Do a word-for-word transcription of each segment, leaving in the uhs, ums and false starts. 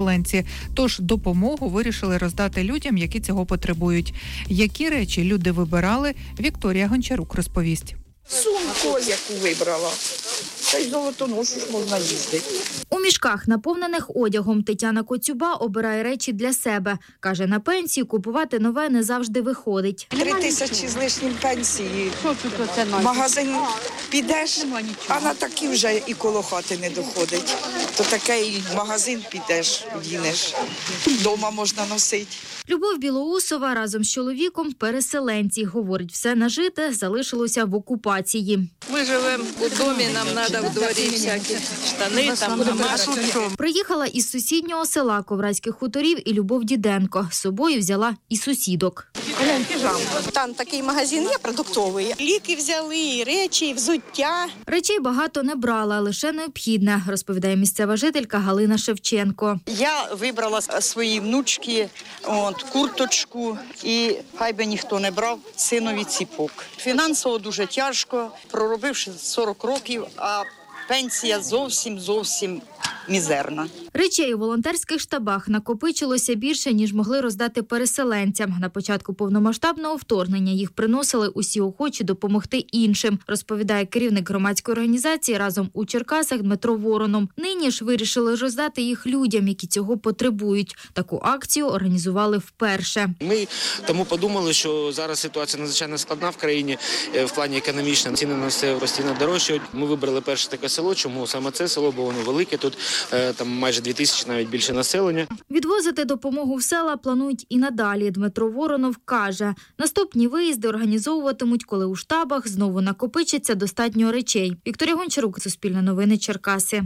переселенці. Тож допомогу вирішили роздати людям, які цього потребують. Які речі люди вибирали, Вікторія Гончарук розповість. Сумку, яку вибрала. Та й золотоношу ж можна їздити. У мішках, наповнених одягом, Тетяна Коцюба обирає речі для себе. Каже, на пенсії купувати нове не завжди виходить. Три тисячі з лишнім пенсії. В магазин підеш, а на такі вже і коло хати не доходить. То таке і в магазин підеш, вдінеш. Дома можна носити. Любов Білоусова разом з чоловіком – переселенці. Говорить, все нажите залишилося в окупації. Ми живемо у домі, нам треба в дворі всякі штани, там домашні. Приїхала із сусіднього села Коврацьких хуторів і Любов Діденко. З собою взяла і сусідок. Там такий магазин є продуктовий. Ліки взяли, і речі, і взуття. Речей багато не брала, лише необхідне, розповідає місцева жителька Галина Шевченко. Я вибрала свої внучки, от, курточку, і хай би ніхто не брав синові ціпок. Фінансово дуже тяжко, проробивши сорок років, а пенсія зовсім-зовсім мізерна. Речей у волонтерських штабах накопичилося більше, ніж могли роздати переселенцям. На початку повномасштабного вторгнення їх приносили усі охочі допомогти іншим, розповідає керівник громадської організації «Разом у Черкасах» Дмитро Воронов. Нині ж вирішили роздати їх людям, які цього потребують. Таку акцію організували вперше. Ми тому подумали, що зараз ситуація надзвичайно складна в країні в плані економічному. Ціни на все постійно дорожчають. Ми вибрали перше таке село. Чому саме це село? Бо воно велике, тут там майже дві тисячі, навіть більше населення. Відвозити допомогу в села планують і надалі. Дмитро Воронов каже, наступні виїзди організовуватимуть, коли у штабах знову накопичиться достатньо речей. Вікторія Гончарук, Суспільне новини, Черкаси.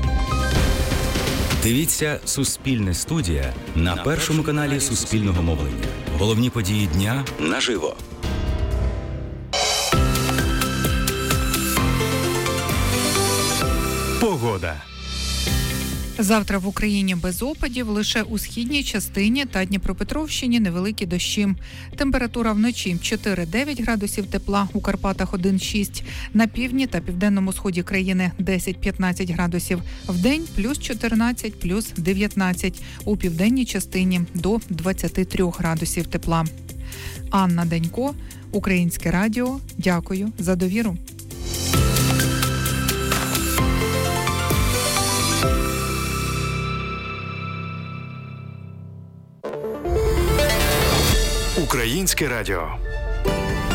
Дивіться «Суспільне студія» на першому каналі Суспільного мовлення. Головні події дня наживо. Погода. Завтра в Україні без опадів, лише у східній частині та Дніпропетровщині невеликі дощі. Температура вночі чотири-дев'ять градусів тепла, у Карпатах один-шість, на півдні та південному сході країни десять-п'ятнадцять градусів, вдень плюс чотирнадцять, плюс дев'ятнадцять, у південній частині до двадцять три градусів тепла. Анна Денько, Українське радіо. Дякую за довіру. Українське радіо.